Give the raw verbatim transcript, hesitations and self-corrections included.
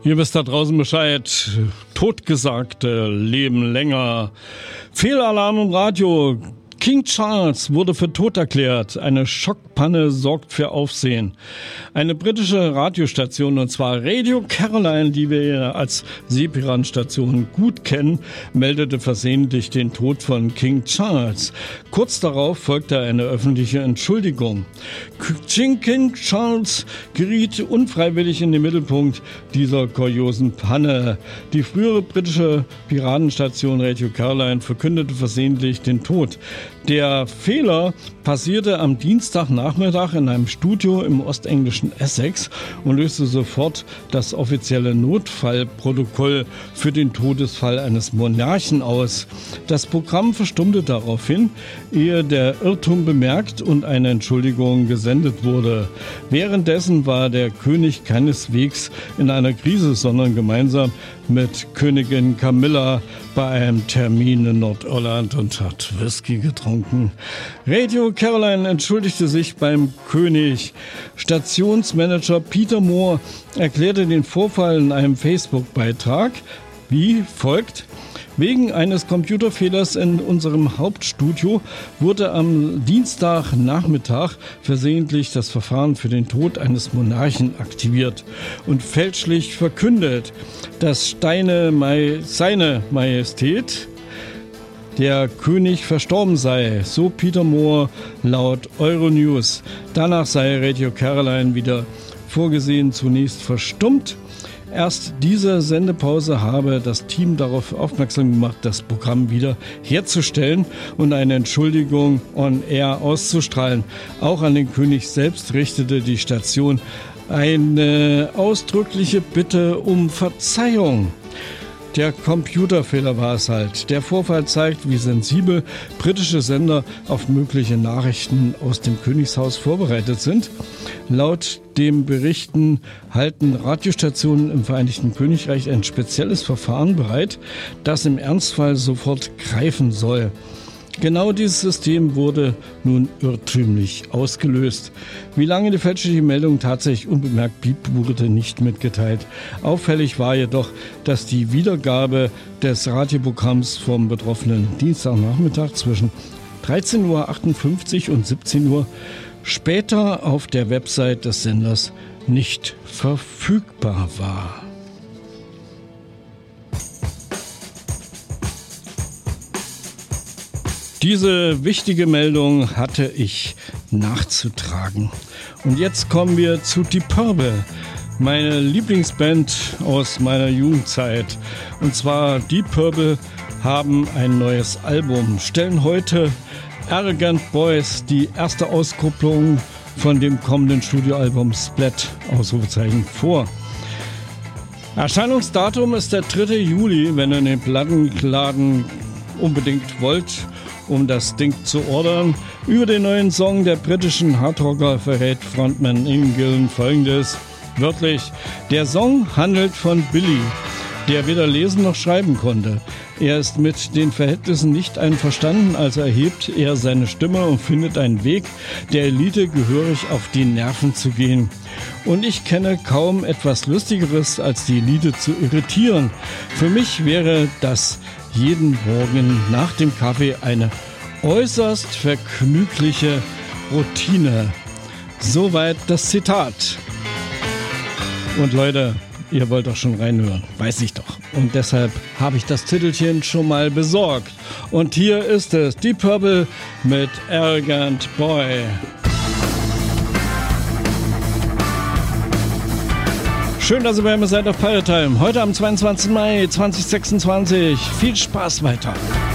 Ihr wisst da draußen Bescheid. Totgesagte leben länger. Fehlalarm im Radio. King Charles wurde für tot erklärt. Eine Schockpanne sorgt für Aufsehen. Eine britische Radiostation, und zwar Radio Caroline, die wir ja als Seepiraten-Station gut kennen, meldete versehentlich den Tod von King Charles. Kurz darauf folgte eine öffentliche Entschuldigung. King Charles geriet unfreiwillig in den Mittelpunkt dieser kuriosen Panne. Die frühere britische Piratenstation Radio Caroline verkündete versehentlich den Tod. Der Fehler passierte am Dienstagnachmittag in einem Studio im ostenglischen Essex und löste sofort das offizielle Notfallprotokoll für den Todesfall eines Monarchen aus. Das Programm verstummte daraufhin, ehe der Irrtum bemerkt und eine Entschuldigung gesendet wurde. Währenddessen war der König keineswegs in einer Krise, sondern gemeinsam mit Königin Camilla bei einem Termin in Nordirland und hat Whisky getrunken. Radio Caroline entschuldigte sich beim König. Stationsmanager Peter Moore erklärte den Vorfall in einem Facebook-Beitrag wie folgt: Wegen eines Computerfehlers in unserem Hauptstudio wurde am Dienstagnachmittag versehentlich das Verfahren für den Tod eines Monarchen aktiviert und fälschlich verkündet, dass Steine Maj- seine Majestät der König verstorben sei, so Peter Moore laut Euronews. Danach sei Radio Caroline wieder vorgesehen zunächst verstummt. Erst diese Sendepause habe das Team darauf aufmerksam gemacht, das Programm wieder herzustellen und eine Entschuldigung on air auszustrahlen. Auch an den König selbst richtete die Station eine ausdrückliche Bitte um Verzeihung. Der Computerfehler war es halt. Der Vorfall zeigt, wie sensibel britische Sender auf mögliche Nachrichten aus dem Königshaus vorbereitet sind. Laut den Berichten halten Radiostationen im Vereinigten Königreich ein spezielles Verfahren bereit, das im Ernstfall sofort greifen soll. Genau dieses System wurde nun irrtümlich ausgelöst. Wie lange die fälschliche Meldung tatsächlich unbemerkt blieb, wurde nicht mitgeteilt. Auffällig war jedoch, dass die Wiedergabe des Radioprogramms vom betroffenen Dienstagnachmittag zwischen dreizehn Uhr achtundfünfzig und siebzehn Uhr später auf der Website des Senders nicht verfügbar war. Diese wichtige Meldung hatte ich nachzutragen. Und jetzt kommen wir zu Deep Purple, meine Lieblingsband aus meiner Jugendzeit. Und zwar Deep Purple haben ein neues Album, stellen heute Arrogant Boys, die erste Auskopplung von dem kommenden Studioalbum Splat, Ausrufezeichen, vor. Erscheinungsdatum ist der dritte Juli, wenn ihr den Plattenladen unbedingt wollt, um das Ding zu ordern. Über den neuen Song der britischen Hardrocker verrät Frontman Ian Gillan Folgendes. Wörtlich: Der Song handelt von Billy, der weder lesen noch schreiben konnte. Er ist mit den Verhältnissen nicht einverstanden, also erhebt er seine Stimme und findet einen Weg, der Elite gehörig auf die Nerven zu gehen. Und ich kenne kaum etwas Lustigeres, als die Elite zu irritieren. Für mich wäre das jeden Morgen nach dem Kaffee eine äußerst vergnügliche Routine. Soweit das Zitat. Und Leute, ihr wollt doch schon reinhören, weiß ich doch. Und deshalb habe ich das Titelchen schon mal besorgt. Und hier ist es, Deep Purple mit Arrogant Boy. Schön, dass ihr bei mir seid auf Pirate Time. Heute am zweiundzwanzigsten Mai zweitausendsechsundzwanzig. Viel Spaß weiter.